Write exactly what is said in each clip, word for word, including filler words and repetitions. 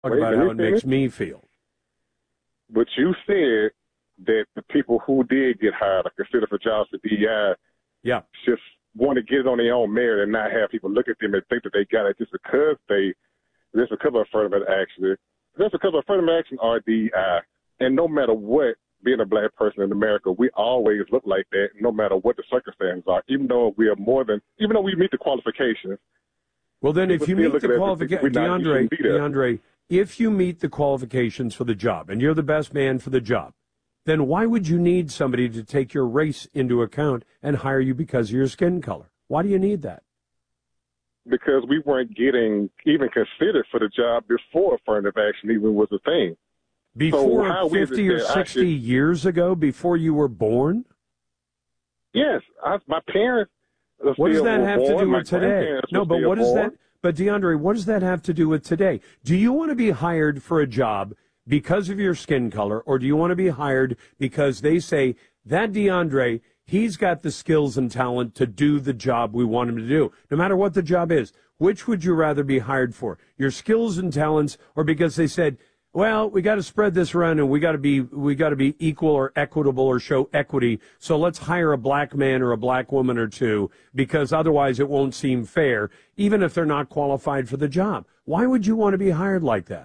talk Wait, about let how me it finish. makes me feel. But you said that the people who did get hired or considered for jobs for D E I Yeah. just want to get it on their own merit and not have people look at them and think that they got it just because they, just because of affirmative action. Just because of affirmative action or D E I. And no matter what, being a black person in America, we always look like that no matter what the circumstances are, even though we are more than, even though we meet the qualifications. Well, then if you People meet still the look at it as if qualifications, we're not- we DeAndre, shouldn't be there. DeAndre, if you meet the qualifications for the job and you're the best man for the job, then why would you need somebody to take your race into account and hire you because of your skin color? Why do you need that? Because we weren't getting even considered for the job before affirmative action even was a thing. Before how is it fifty or that I sixty should- years ago, before you were born? Yes, I, my parents. are What does still that have to born. do My with today? grandparents No, were but still what does born. that, but DeAndre, what does that have to do with today? Do you want to be hired for a job because of your skin color, or do you want to be hired because they say, that DeAndre, he's got the skills and talent to do the job we want him to do, no matter what the job is? Which would you rather be hired for, your skills and talents, or because they said, well, we got to spread this around and we got to be we got to be equal or equitable or show equity. So let's hire a black man or a black woman or two because otherwise it won't seem fair, even if they're not qualified for the job. Why would you want to be hired like that?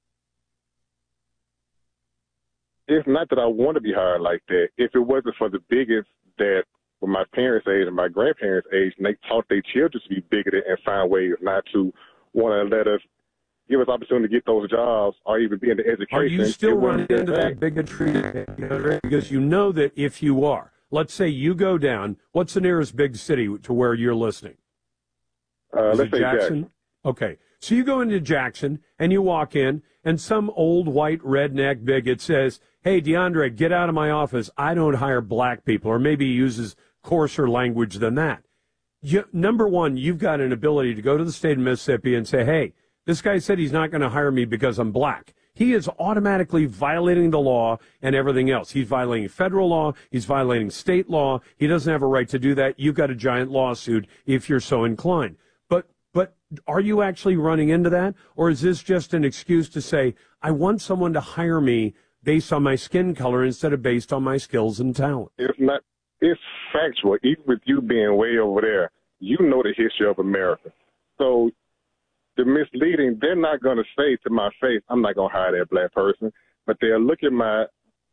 It's not that I want to be hired like that. If it wasn't for the bigots that were my parents' age and my grandparents' age, and they taught their children to be bigoted and find ways not to want to let us give us opportunity to get those jobs or even be in the education. Are you still it running wouldn't be into a that thing. bigotry? Because you know that if you are, let's say you go down, what's the nearest big city to where you're listening? Uh, Is let's it say Jackson? Jackson. Okay. So you go into Jackson and you walk in and some old white redneck bigot says, hey, DeAndre, get out of my office. I don't hire black people. Or maybe he uses coarser language than that. You, number one, you've got an ability to go to the state of Mississippi and say, hey, this guy said he's not going to hire me because I'm black. He is automatically violating the law and everything else. He's violating federal law. He's violating state law. He doesn't have a right to do that. You've got a giant lawsuit if you're so inclined. But but are you actually running into that? Or is this just an excuse to say, I want someone to hire me based on my skin color instead of based on my skills and talent? It's not. It's factual. Even with you being way over there, you know the history of America. So the misleading, they're not going to say to my face, I'm not going to hire that black person, but they'll look at my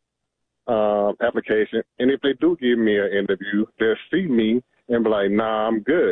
uh, application, and if they do give me an interview, they'll see me and be like, nah, I'm good.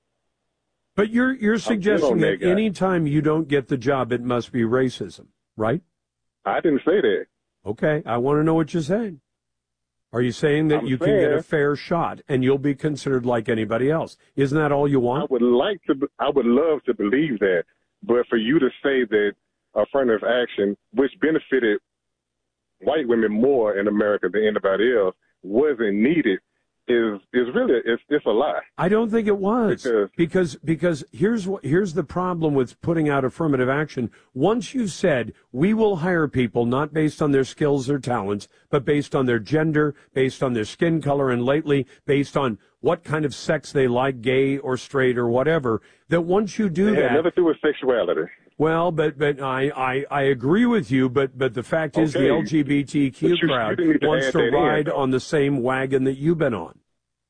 But you're you're suggesting that that guy. any time you don't get the job, it must be racism, right? I didn't say that. Okay, I want to know what you're saying. Are you saying that I'm you can get a saying- fair shot and you'll be considered like anybody else? Isn't that all you I want? would like to, I would love to believe that, but for you to say that affirmative action, which benefited white women more in America than anybody else, wasn't needed, is is really it's it's a lie. I don't think it was Because- because because here's what here's the problem with putting out affirmative action. Once you've said we will hire people not based on their skills or talents, but based on their gender, based on their skin color, and lately based on what kind of sex they like, gay or straight or whatever, that once you do It had that, nothing to do with sexuality. well, but but I, I, I agree with you, but but the fact is the Okay. L G B T Q But you- crowd you didn't need to wants add to that in, ride though. on the same wagon that you've been on.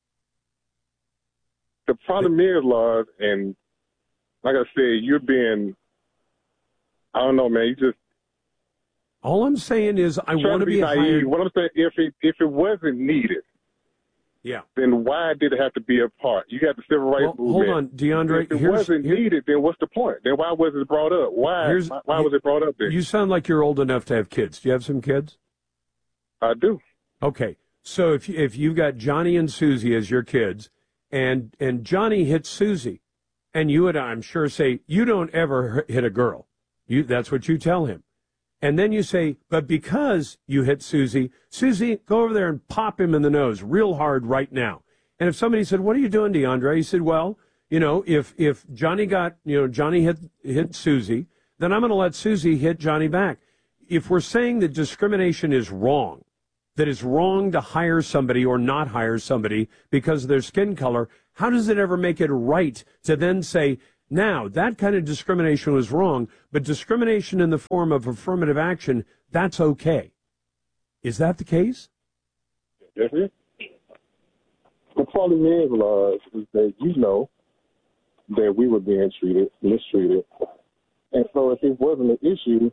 The problem is, Lars, and like I said, you're being, I don't know, man, you just All I'm saying is I trying want to to be be naive. hired. What I'm saying, if it if it wasn't needed, Yeah. then why did it have to be a part? You got the civil rights Well, movement. hold on, DeAndre. If it here's, wasn't here- needed, then what's the point? Then why was it brought up? Why? Here's- Why, why was it brought up then? You sound like you're old enough to have kids. Do you have some kids? I do. Okay. So if you, if you've got Johnny and Susie as your kids, and and Johnny hits Susie, and you would, I'm sure, say, you don't ever hit a girl. You That's what you tell him. And then you say, but because you hit Susie, Susie, go over there and pop him in the nose real hard right now. And if somebody said, what are you doing, DeAndre? He said, well, you know, if if Johnny got, you know, Johnny hit hit Susie, then I'm going to let Susie hit Johnny back. If we're saying that discrimination is wrong, that it's wrong to hire somebody or not hire somebody because of their skin color, how does it ever make it right to then say, Now, that kind of discrimination was wrong, but discrimination in the form of affirmative action, that's okay. Is that the case? Yes, it is. The problem is, Lars, is that you know that we were being treated, mistreated. And so if it wasn't an issue,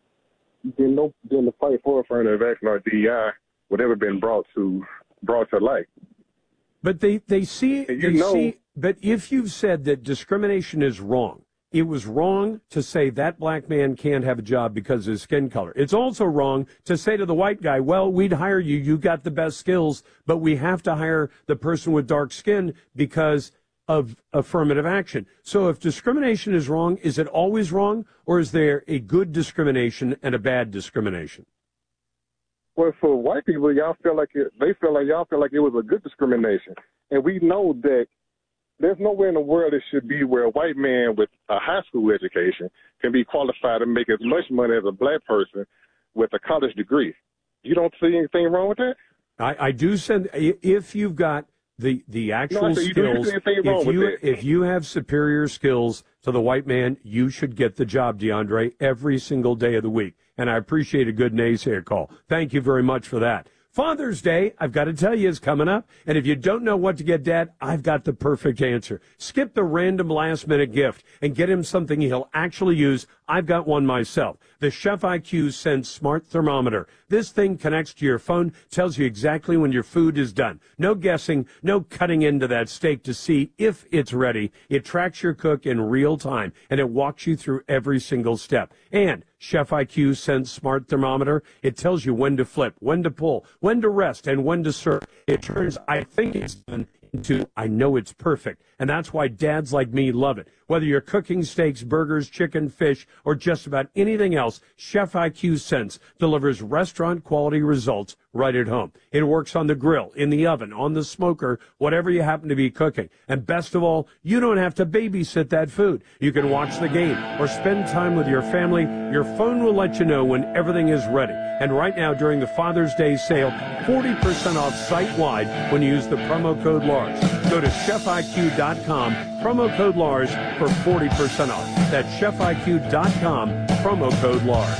then no, then the fight for affirmative action or D E I would ever been brought to brought to light. But they, they see, you they know, see, but if you've said that discrimination is wrong, it was wrong to say that black man can't have a job because of his skin color. It's also wrong to say to the white guy, well, we'd hire you, you got the best skills, but we have to hire the person with dark skin because of affirmative action. So if discrimination is wrong, is it always wrong, or is there a good discrimination and a bad discrimination? Well, for white people, y'all feel like it, they feel like y'all feel like it was a good discrimination. And we know that there's nowhere in the world it should be where a white man with a high school education can be qualified to make as much money as a black person with a college degree. You don't see anything wrong with that? I, I do send, if you've got the, the actual no, so you skills, if you, with if you have superior skills to the white man, you should get the job, DeAndre, every single day of the week. And I appreciate a good naysayer call. Thank you very much for that. Father's Day, I've got to tell you, is coming up. And if you don't know what to get Dad, I've got the perfect answer. Skip the random last-minute gift and get him something he'll actually use. I've got one myself. The Chef I Q Sense Smart Thermometer. This thing connects to your phone, tells you exactly when your food is done. No guessing, no cutting into that steak to see if it's ready. It tracks your cook in real time, and it walks you through every single step. And Chef I Q Sense Smart Thermometer, it tells you when to flip, when to pull, when to rest, and when to serve. It turns, I think it's done, into, I know it's perfect. And that's why dads like me love it. Whether you're cooking steaks, burgers, chicken, fish, or just about anything else, Chef I Q Sense delivers restaurant-quality results right at home. It works on the grill, in the oven, on the smoker, whatever you happen to be cooking. And best of all, you don't have to babysit that food. You can watch the game or spend time with your family. Your phone will let you know when everything is ready. And right now, during the Father's Day sale, forty percent off site-wide when you use the promo code Lars. Go to chef I Q dot com, promo code Lars for forty percent off. That's chef I Q dot com, promo code Lars.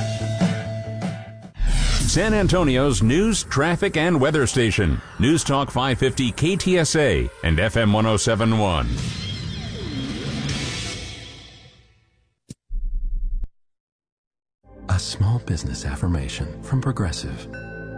San Antonio's news, traffic, and weather station. News Talk five fifty K T S A and F M one oh seven point one. A small business affirmation from Progressive.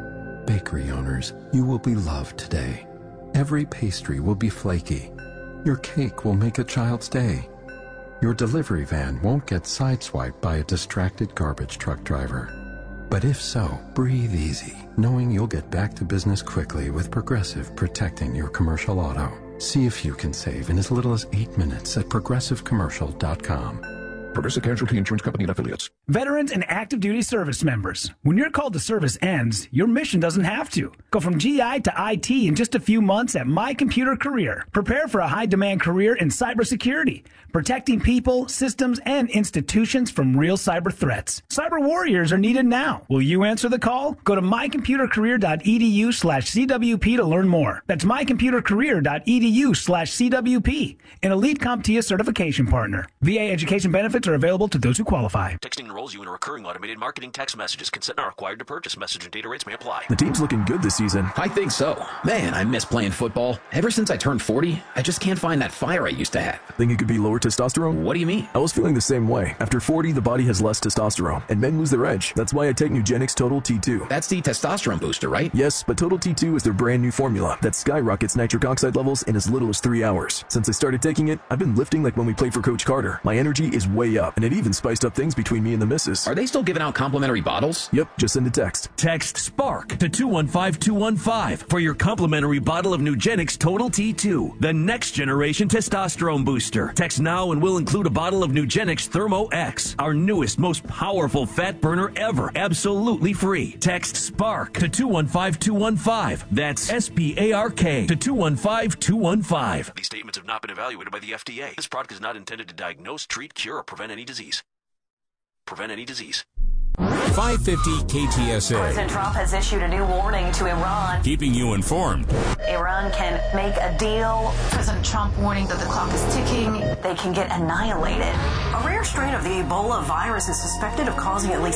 Bakery owners, you will be loved today. Every pastry will be flaky. Your cake will make a child's day. Your delivery van won't get sideswiped by a distracted garbage truck driver. But if so, breathe easy, knowing you'll get back to business quickly with Progressive protecting your commercial auto. See if you can save in as little as eight minutes at progressive commercial dot com. Progressive Casualty Insurance Company and Affiliates. Veterans and active duty service members. When your call to service ends, your mission doesn't have to. Go from G I to I T in just a few months at My Computer Career. Prepare for a high-demand career in cybersecurity, protecting people, systems, and institutions from real cyber threats. Cyber warriors are needed now. Will you answer the call? Go to my computer career dot e d u slash C W P to learn more. That's my computer career dot e d u slash C W P, an elite CompTIA certification partner. V A education benefits are available to those who qualify. Texting enrolls you in a recurring automated marketing text messages. Consent not required to purchase. Message and data rates may apply. The team's looking good this season. I think so. Man, I miss playing football. Ever since I turned forty, I just can't find that fire I used to have. Think it could be lower testosterone? What do you mean? I was feeling the same way. After forty, the body has less testosterone, and men lose their edge. That's why I take Nugenix Total T two. That's the testosterone booster, right? Yes, but Total T two is their brand new formula that skyrockets nitric oxide levels in as little as three hours. Since I started taking it, I've been lifting like when we played for Coach Carter. My energy is way up, and it even spiced up things between me and the missus. Are they still giving out complimentary bottles? Yep, just send a text. Text SPARK to two one five two one five for your complimentary bottle of Nugenix Total T two, the next generation testosterone booster. Text now and we'll include a bottle of Nugenix Thermo X, our newest, most powerful fat burner ever, absolutely free. Text SPARK to two one five two one five. That's S P A R K to two one five two one five. These statements have not been evaluated by the F D A. This product is not intended to diagnose, treat, cure, or prevent any disease. Prevent any disease. five fifty K T S A. President Trump has issued a new warning to Iran. Keeping you informed. Iran can make a deal. President Trump warning that the clock is ticking. They can get annihilated. A rare strain of the Ebola virus is suspected of causing at least